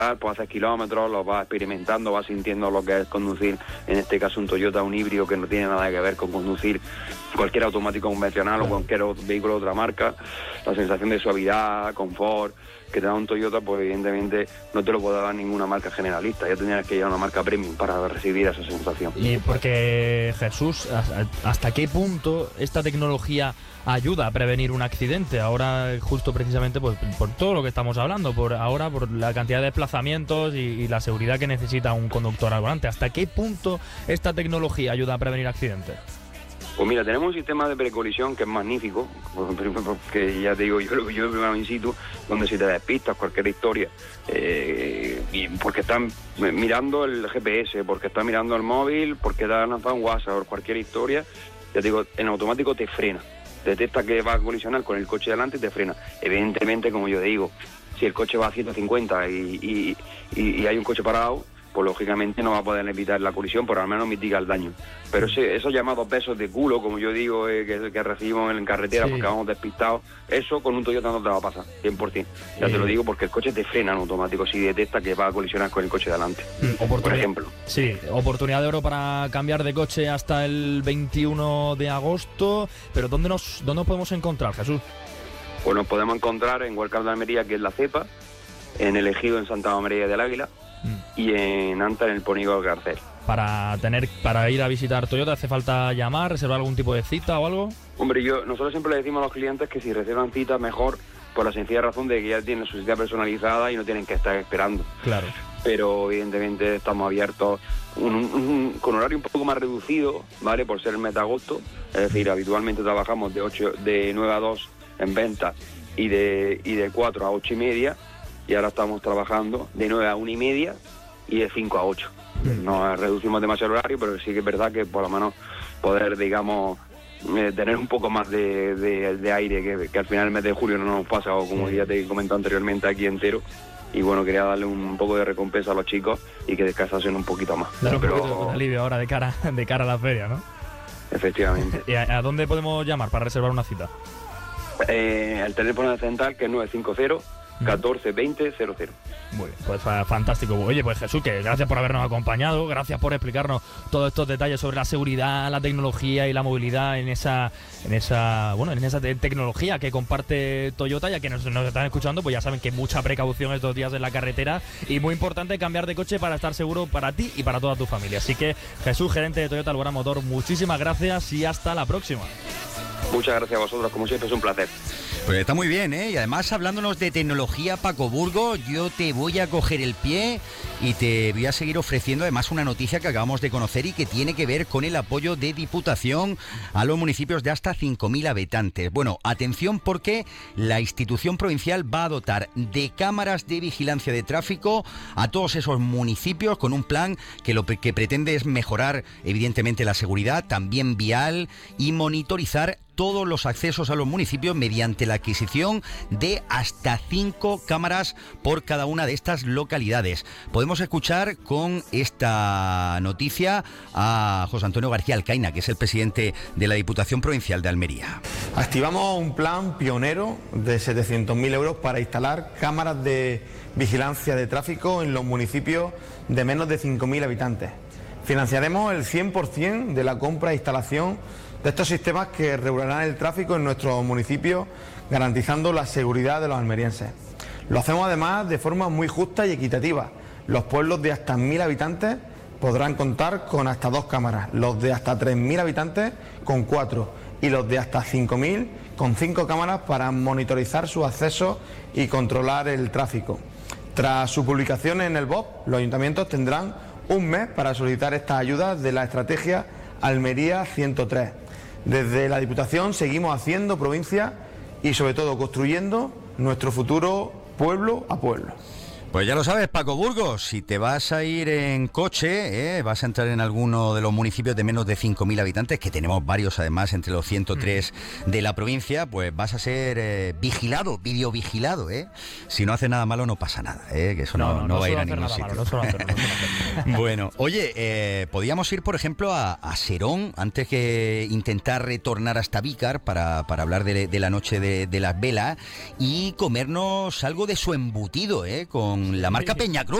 pues haces kilómetros, lo vas experimentando, vas sintiendo lo que es conducir, en este caso un Toyota, un híbrido, que no tiene nada que ver con conducir cualquier automático convencional o cualquier otro vehículo de otra marca. La sensación de suavidad, confort que te da un Toyota, pues evidentemente no te lo puede dar ninguna marca generalista, ya tendrías que ir a una marca premium para recibir esa sensación. Y porque, Jesús, ¿hasta qué punto esta tecnología ayuda a prevenir un accidente? Ahora, justo precisamente pues, por todo lo que estamos hablando, por la cantidad de desplazamientos y la seguridad que necesita un conductor al volante. ¿Hasta qué punto esta tecnología ayuda a prevenir accidentes? Pues mira, tenemos un sistema de precolisión que es magnífico, porque ya te digo, yo lo he probado in situ, donde si te despistas cualquier historia, y porque están mirando el GPS, porque están mirando el móvil, porque te han lanzado un WhatsApp o cualquier historia, ya te digo, en automático te frena. Detecta que va a colisionar con el coche delante y te frena. Evidentemente, como yo digo, si el coche va a 150 y hay un coche parado, pues lógicamente no va a poder evitar la colisión, pero al menos mitiga el daño. Pero esos llamados besos de culo, como yo digo, que recibimos en carretera porque vamos despistados, eso con un Toyota no te va a pasar, 100%. Ya te lo digo, porque el coche te frena en automático si detecta que va a colisionar con el coche de delante, por ejemplo. Sí, oportunidad de oro para cambiar de coche hasta el 21 de agosto, pero ¿dónde nos podemos encontrar, Jesús? Pues nos podemos encontrar en Wildcard de Almería, que es la cepa, en El Ejido, en Santa María del Águila, y en Anta, en el Polígono del Garcés. Para ir a visitar Toyota, ¿hace falta llamar, reservar algún tipo de cita o algo? Hombre, nosotros siempre le decimos a los clientes que si reservan cita, mejor, por la sencilla razón de que ya tienen su cita personalizada y no tienen que estar esperando. Claro. Pero evidentemente estamos abiertos con horario un poco más reducido, ¿vale? Por ser el mes de agosto. Es decir, habitualmente trabajamos de 9 a 2 en venta y de 4 a 8 y media. Y ahora estamos trabajando de 9 a 1 y media y de 5 a 8. No reducimos demasiado el horario, pero sí que es verdad que por lo menos poder, digamos, tener un poco más de aire, que al final el mes de julio no nos pasa, o como ya te he comentado anteriormente, aquí entero. Y bueno, quería darle un poco de recompensa a los chicos y que descansasen un poquito más. Dar un poquito de alivio ahora de cara a la feria, ¿no? Efectivamente. ¿Y a dónde podemos llamar para reservar una cita? El teléfono central, que es 950 14 20 00. Muy bien, pues fantástico. Oye, pues Jesús, que gracias por habernos acompañado, gracias por explicarnos todos estos detalles sobre la seguridad, la tecnología y la movilidad en esa tecnología que comparte Toyota. Ya que nos están escuchando, pues ya saben que mucha precaución estos días en la carretera y muy importante cambiar de coche para estar seguro para ti y para toda tu familia. Así que Jesús, gerente de Toyota Alborán Motor, muchísimas gracias y hasta la próxima. Muchas gracias a vosotros, como siempre es un placer. Pues está muy bien, ¿eh? Y además, hablándonos de tecnología, Paco Burgos, yo te voy a coger el pie y te voy a seguir ofreciendo además una noticia que acabamos de conocer y que tiene que ver con el apoyo de Diputación a los municipios de hasta 5.000 habitantes. Bueno, atención, porque la institución provincial va a dotar de cámaras de vigilancia de tráfico a todos esos municipios con un plan que lo que pretende es mejorar evidentemente la seguridad, también vial, y monitorizar todos los accesos a los municipios mediante la adquisición de hasta 5 cámaras por cada una de estas localidades. Podemos escuchar con esta noticia a José Antonio García Alcaina, que es el presidente de la Diputación Provincial de Almería. Activamos un plan pionero de 700.000 euros para instalar cámaras de vigilancia de tráfico en los municipios de menos de 5.000 habitantes. Financiaremos el 100% de la compra e instalación de estos sistemas que regularán el tráfico en nuestros municipios, garantizando la seguridad de los almerienses. Lo hacemos además de forma muy justa y equitativa. Los pueblos de hasta 1.000 habitantes podrán contar con hasta 2 cámaras, los de hasta 3.000 habitantes con 4 y los de hasta 5.000 con 5 cámaras para monitorizar sus accesos y controlar el tráfico. Tras su publicación en el BOP, los ayuntamientos tendrán un mes para solicitar estas ayudas de la estrategia Almería 103. Desde la Diputación seguimos haciendo provincia y sobre todo construyendo nuestro futuro pueblo a pueblo. Pues ya lo sabes, Paco Burgos, si te vas a ir en coche, vas a entrar en alguno de los municipios de menos de 5.000 habitantes, que tenemos varios además entre los 103 de la provincia, pues vas a ser vigilado, videovigilado, Si no haces nada malo no pasa nada, que eso no va a ir a ningún sitio. Bueno, oye, podíamos ir por ejemplo a Serón antes que intentar retornar hasta Vícar para hablar de la noche de las velas y comernos algo de su embutido, con con la marca Peñacruz.